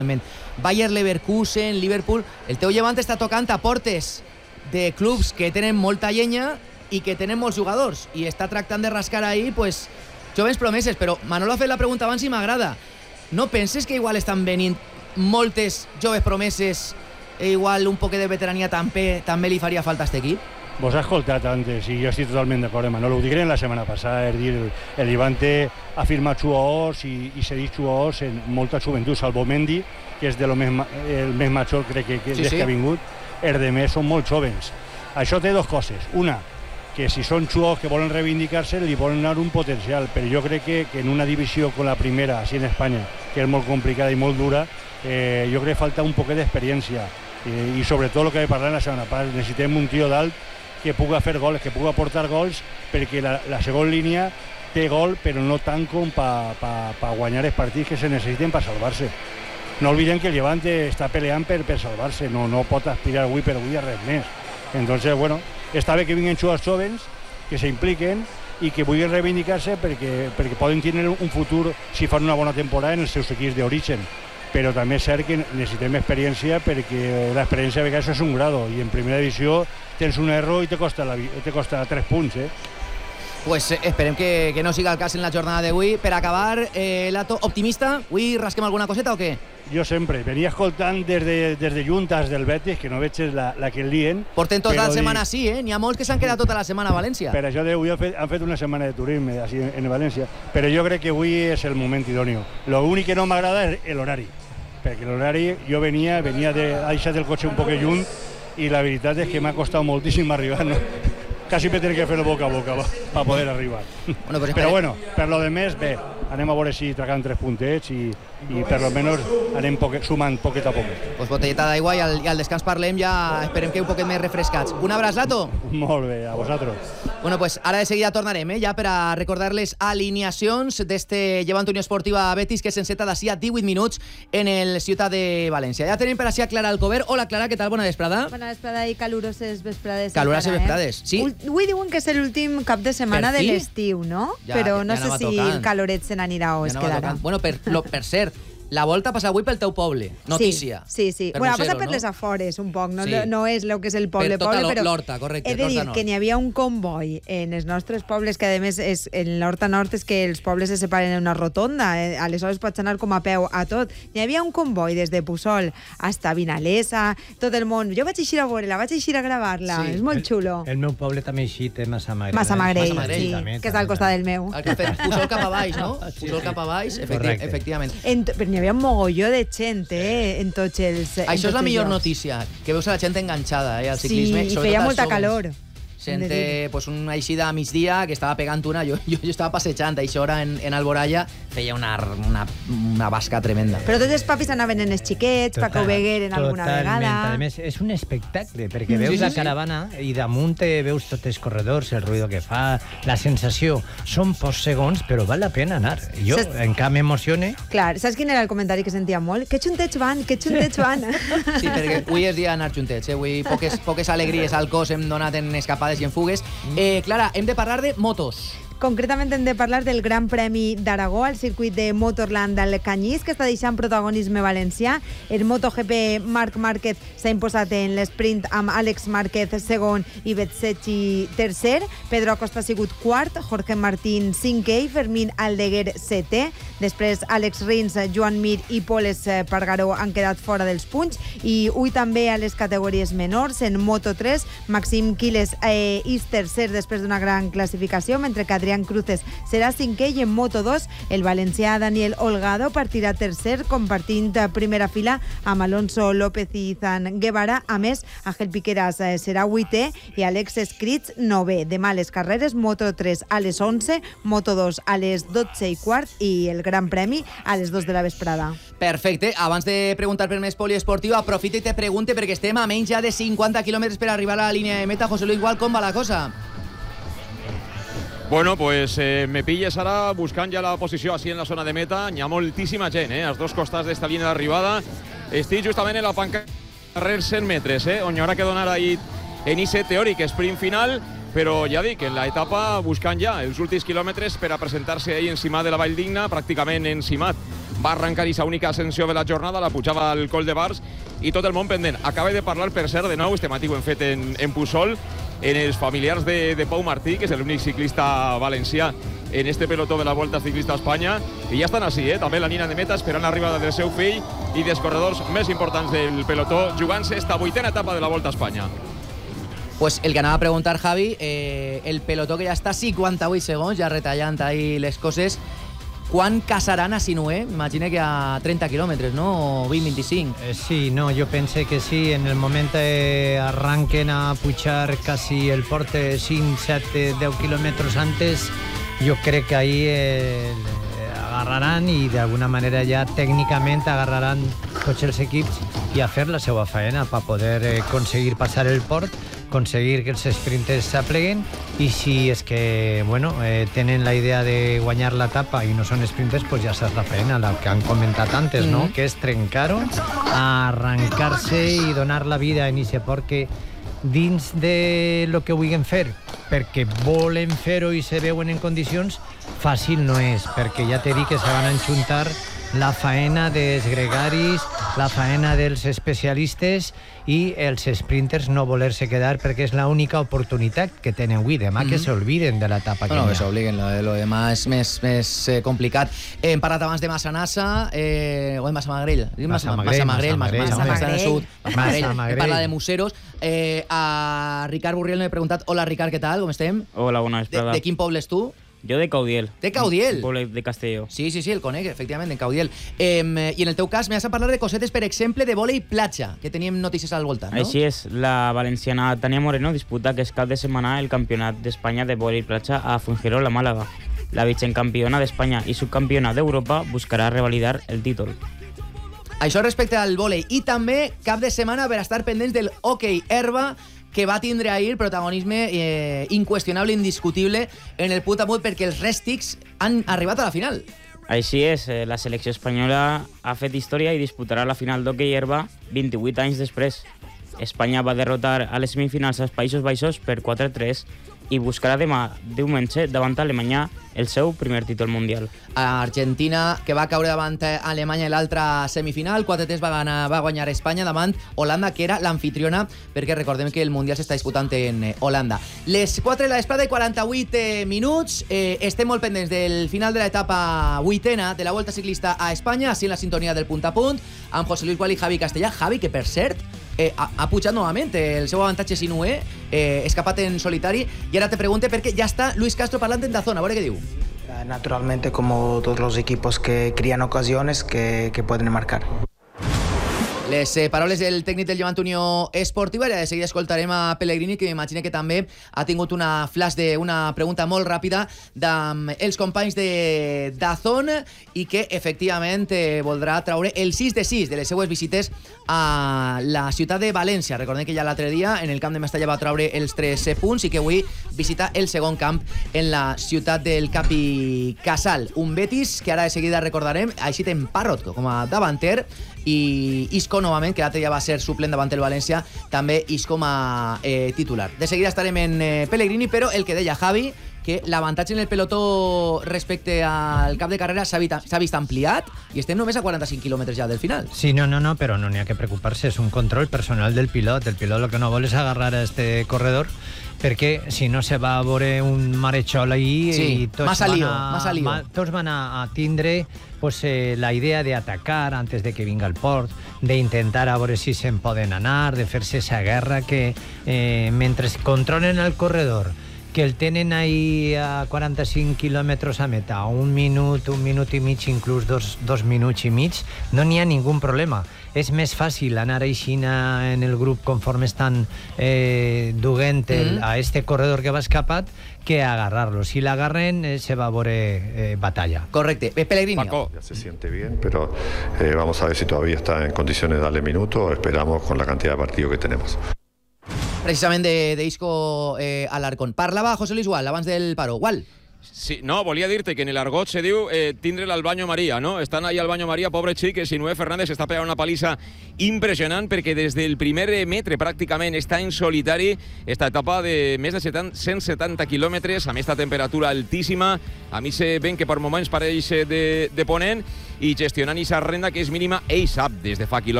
Bayer Leverkusen, Liverpool. El teu llevant està tocant a portes de clubs que tenen molta llenya i que tenen molts jugadors, i està tractant de rascar ahí pues, joves promeses. Però Manolo ha fet la pregunta abans i m'agrada. No penses que igual estan venint moltes joves promeses e igual un poc de veterania també li faria falta a aquest equip? Vos ha escoltat antes i jo estic totalment d'acord amb Manolo. Ho digué la setmana passada, és dir, el Levante ha firmat jugadors i cedit jugadors en molta joventut, salvo Mendy, que és el més major, crec que des que ha vingut. Els demés són molt jovens. Això té dues coses. Una, que si són jugadors que volen reivindicar-se li volen donar un potencial, però jo crec que en una divisió com la primera, així en Espanya, que és molt complicada i molt dura, jo crec que falta un poquet d'experiència i sobretot el que he parlat la setmana passada, necessitem un tio d'alt que pugui fer gols, que pugui aportar gols, perquè la segona línia té gol, però no tant com per guanyar els partits que se necessiten per salvar-se. No oblidem que el Levante està peleant per salvar-se, no pot aspirar avui per avui a res més. Entonces, bueno, està bé que vinguin jugadors jóvens, que s'impliquen i que vulguin reivindicar-se perquè poden tenir un futur si fan una bona temporada en els seus equips d'origen. Però també és cert que necessitem experiència, perquè l'experiència a vegades és un grado i en primera divisió tens un error i te costa 3 punts, Pues esperem que no siga el cas en la jornada d'avui. Per acabar, Lato, optimista? Avui rasquem alguna coseta o què? Jo sempre. Venia escoltant des de Juntes del Betis, que no veig la que el lien. Porten tota la setmana sí, N'hi ha molts que s'han quedat tota la setmana a València. Per això d'avui han fet una setmana de turisme en València, però jo crec que avui és el moment idòneo. L'únic que no m'agrada és l'horari, perquè l'horari jo venia ha deixat el cotxe un poc lluny i la veritat és que m'ha costat moltíssim arribar, no? Quasi me tenir que fer-lo boca a boca per poder arribar. Bueno, pues però bueno, per lo de més, bé, anem a veure si tracant 3 puntets i per lo menos anem sumant poquet a poquet. Pues botelleta d'aigua i al descans parlem, ja esperem que un poquet més refrescats. Un abraç, Lato. Molt bé, a vosaltres. Bueno, pues ara de seguida tornarem, ja per a recordar les alineacions d'este Llevant Unió Esportiva Betis que s'enceta d'ací a 18 minuts en el Ciutat de València. Ja tenim per ací a Clara Alcover. Hola, Clara, què tal? Bona vesprada. Bona vesprada i caloroses vesprades. Caloroses vesprades, sí. Avui diuen que és l'últim cap de setmana de l'estiu, no? Però no sé si el caloret se n'anirà o es quedarà. Bueno, per cert, la volta passa avui pel teu poble, notícia. Sí. Bueno, passa per les afores un poc, no és el que és el poble, però l'Horta, correcte. He de dir que n'hi havia un comboi en els nostres pobles, que a més en l'Horta Nord és que els pobles se separen en una rotonda, aleshores pots anar com a peu a tot. N'hi havia un comboi des de Puçol hasta Vinalesa, tot el món. Jo vaig eixir a veure-la, vaig eixir a gravar-la, és molt xulo. El meu poble també així té Massamagrell. Massamagrell, sí, que és al costat del meu. Puçol cap a baix, no? Puçol cap a baix, efectivament. Però n'hi havia un mogolló de gent, en tots els... Això és la millor notícia, que veus a la gent enganxada, al ciclisme. Sí, i feia molta calor. Gent, pues una eixida a migdia que estava pegant una, jo estava passejant a això hora en Alboraya, feia una basca tremenda. Però tots els papis anaven en els xiquets perquè ho vegueren alguna vegada. A més, és un espectacle, perquè veus la caravana i damunt veus tots els corredors, el ruïdo que fa, la sensació. Són pocs segons, però val la pena anar. Jo, en cap m'emocione. Clar, saps quin era el comentari que sentia molt? Que xuntets van, que xuntets van. Sí, perquè avui és dia d'anar xuntets, avui poques alegries al cos hem donat en escapades i en fugues. Clara, hem de parlar de motos. Concretament hem de parlar del Gran Premi d'Aragó al circuit de Motorland al Canyís, que està deixant protagonisme valencià. El MotoGP Marc Márquez s'ha imposat en l'esprint amb Àlex Márquez segon i Bezzecchi tercer. Pedro Acosta ha sigut quart, Jorge Martín cinquè i Fermín Aldeguer setè. Després Àlex Rins, Joan Mir i Pol Espargaró han quedat fora dels punts. I avui també a les categories menors, en Moto3, Maxim Quiles és tercer després d'una gran classificació, mentre que Adrián Cruces serà cinquè, i en Moto2 el valencià Daniel Holgado partirà tercer, compartint primera fila amb Alonso López i Izan Guevara. A més, Ángel Piqueras serà vuitè i Alex Escrits novè. Demà les carreres, Moto3 a les 11, Moto2 a les 12:15 i el Gran Premi a les 2 de la vesprada. Perfecte. Abans de preguntar per més poliesportiu, aprofita i te pregunte, perquè estem a menys ja de 50 quilòmetres per arribar a la línia de meta. José Luis, igual, com va la cosa? Bueno, pues me pilles ara buscant ja la posició així en la zona de meta. N'hi ha moltíssima gent, als dos costats d'esta línia d'arribada. Estic justament en la panca darrere 100 metres, on hi haurà que donar ahí en IC teòric, sprint final, però ja dic, en l'etapa buscant ja els últims quilòmetres per a presentar-se ahí encima de la Vall Digna, pràcticament encimat va arrencar i sa única ascensió de la jornada, la pujava al Coll de Bars i tot el món pendent. Acaba de parlar, per cert, de nou, este matí ho hem fet en Puçol, en els familiars de Pau Martí, que és l'únic ciclista valencià en este pelotó de la Volta Ciclista a Espanya, i ja estan així, també la línia de meta, esperant l'arribada del seu fill i dels corredors més importants del pelotó, jugant-se esta 8a etapa de la Volta a Espanya. Pues el que anava a preguntar, Javi, el pelotó que ja està 58 segons, ja retallant ahí les coses, quan casaran a Sinué? Imagina que a 30 quilòmetres, no? O 20-25. Sí, no, yo pensé que sí. En el momento arranquen a puchar casi el porte 5, 7, 10 kilómetros antes, yo creo que ahí agarraran i d'alguna manera ja tècnicament agarraran tots els equips i a fer la seva feina per poder aconseguir passar el port, aconseguir que els sprinters s'apleguen i si és que tenen la idea de guanyar l'etapa i no són sprinters, pues ja saps la feina, la que han comentat antes, no? Que és trencar-ho, arrencar-se i donar la vida en ese port que dins de lo que vulguin fer, perquè volen fer-ho i se veuen en condicions, fàcil no és, perquè ja t'he dit que se van enxuntar la faena dels gregaris, la faena dels especialistes i els sprinters no voler-se quedar perquè és l'única oportunitat que tenen avui. Demà que s'olviden de l'etapa que No, hi que ha. s'obliguin, lo demà és més complicat. Hem parlat abans de Massanassa, o de Massamagrell. Massamagrell. Hem parlat de Museros. A Ricard Burriel no he preguntat. Hola, Ricard, què tal? Com estem? Hola, bona vesprada. De quin poble és tu? Jo de Caudiel. De Caudiel? Un poble de Castelló. Sí, el conec, efectivament, en Caudiel. I en el teu cas m'has a parlar de cosetes, per exemple, de vòlei platja, que teníem notícies al voltant, no? Així és, la valenciana Tania Moreno disputa aquest cap de setmana el Campionat d'Espanya de vòlei platja a Fuengirola, a Màlaga. La vicecampiona d'Espanya i subcampiona d'Europa buscarà revalidar el títol. Això respecte al vòlei. I també cap de setmana per estar pendents del hoquei herba, que va tindre ahir protagonisme inqüestionable, indiscutible en el punt a punt, perquè els Rèstics han arribat a la final. Així és, la selecció espanyola ha fet història i disputarà la final d'hoquei herba 28 anys després. Espanya va derrotar a les semifinals als Països Baixos per 4-3 i buscarà demà, diumenge, davant Alemanya el seu primer títol mundial. Argentina, que va caure davant Alemanya en l'altra semifinal, 4-3 va guanyar Espanya davant Holanda, que era l'anfitriona, perquè recordem que el Mundial s'està disputant en Holanda. Les 4 de la vesprada i 48 minuts, estem molt pendents del final de l'etapa 8a de la Volta Ciclista a Espanya, així en la sintonia del punt a punt, amb José Luis Gual i Javi Castellà. Javi, que per cert, ha pujat novament el seu avantatge Sinué, escapat en solitari, i ara te pregunte perquè ja està Luis Castro parlant en Dazón, a veure què diu. Naturalmente, como todos los equipos que crían ocasiones que pueden marcar. Les paraules del tècnic del Llevant Unió Esportiva, i de seguida escoltarem a Pellegrini, que m'imagino que també ha tingut una pregunta molt ràpida dels companys de Dazón i que efectivament voldrà traure el 6 de 6 de les seues visites a la ciutat de València. Recordem que ja l'altre dia en el camp de Mestalla va traure els 3 punts i que avui visita el segon camp en la ciutat del Capi Casal. Un Betis que ara de seguida recordarem, així ten Parrot com a davanter i Isco novament, que l'altre dia va ser suplent davant el València, també Isco com a titular. De seguida estarem en Pellegrini, però el que deia Javi, que l'avantatge en el pelotó respecte al cap de carrera s'ha vist ampliat i estem només a 45 quilòmetres ja del final. Sí, no, però no n'hi ha que preocupar-se, és un control personal del pilot. El pilot lo que no vol és agarrar a este corredor, perquè si no se va a veure un marechol ahí sí, i tots tots van a tindre pues, la idea de atacar antes de que vinga el port, d'intentar a veure si se'n poden anar, de fer-se esa guerra que mentre controlen el corredor, que el tenen ahí a 45 quilòmetres a meta, un minut i mig, inclús dos minuts i mig, no n'hi ha ningú problema. És més fàcil anar així en el grup conforme estan duent a este corredor que va escapat que agarrarlo. Si l'agarren, se va a veure batalla. Correcte. Pellegrini. Paco. Ya se siente bien, pero vamos a ver si todavía está en condiciones de darle minutos. Esperamos con la cantidad de partidos que tenemos. Precisament d'Isco Alarcón. Parlava José Luis Gual abans del paro. Gual. Sí, no, volia dir-te que en l'argot se diu tindre'l al Banyo Maria, no? Estan ahí al Banyo Maria, pobre xic, que si Noé Fernández està pegant una palissa impressionant perquè des del primer metre pràcticament està en solitari esta etapa de més de 170 quilòmetres amb esta temperatura altíssima. A mi se ven que per moments pareix de ponent i gestionant aquesta renda que és mínima ell sap des de fa quilòmetres